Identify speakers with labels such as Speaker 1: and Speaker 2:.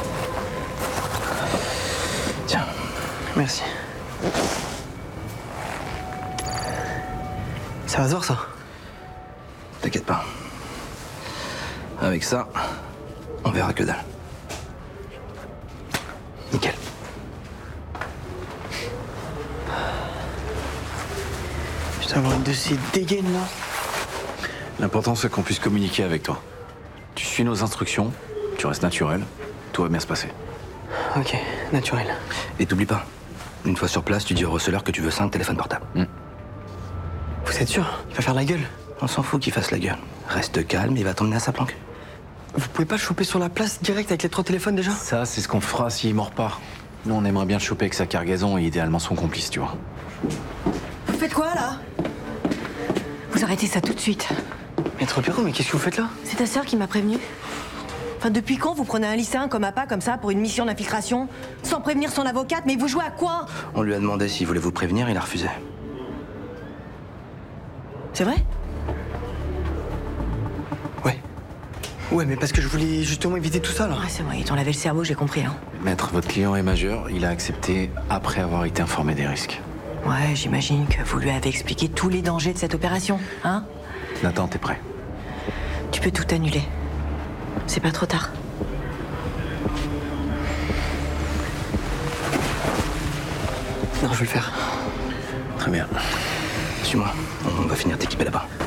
Speaker 1: Tiens, merci. Ça va se voir, ça? T'inquiète pas. Avec ça, on verra que dalle. Nickel. Putain, avoir une de ces dégaines, là.
Speaker 2: L'important, c'est qu'on puisse communiquer avec toi. Tu suis nos instructions, tu restes naturel, tout va bien se passer.
Speaker 1: Ok, naturel. Et t'oublies pas, une fois sur place, tu dis au receleur que tu veux 5 téléphones portables. Vous êtes sûr? Il va faire la gueule? On s'en fout qu'il fasse la gueule. Reste calme, il va t'emmener à sa planque. Vous pouvez pas le choper sur la place direct avec les 3 téléphones déjà?
Speaker 2: Ça, c'est ce qu'on fera s'il mord pas. Nous, on aimerait bien le choper avec sa cargaison et idéalement son complice, tu vois.
Speaker 3: Vous faites quoi, là? Vous arrêtez ça tout de suite.
Speaker 1: Maître Perrault, mais qu'est-ce que vous faites là?
Speaker 3: C'est ta sœur qui m'a prévenu. Enfin, depuis quand vous prenez un lycéen comme appât comme ça pour une mission d'infiltration? Sans prévenir son avocate, mais vous jouez à quoi?
Speaker 1: On lui a demandé s'il voulait vous prévenir, il a refusé.
Speaker 3: C'est vrai?
Speaker 1: Ouais. Ouais, mais parce que je voulais justement éviter tout ça, là.
Speaker 3: Ouais, c'est vrai, ils t'ont lavé le cerveau, j'ai compris, hein.
Speaker 2: Maître, votre client est majeur, il a accepté après avoir été informé des risques.
Speaker 3: Ouais, j'imagine que vous lui avez expliqué tous les dangers de cette opération, hein?
Speaker 2: Nathan, t'es prêt?
Speaker 3: Tu peux tout annuler. C'est pas trop tard.
Speaker 1: Non, je vais le faire.
Speaker 2: Très bien.
Speaker 1: Suis-moi, on va finir d'équiper là-bas.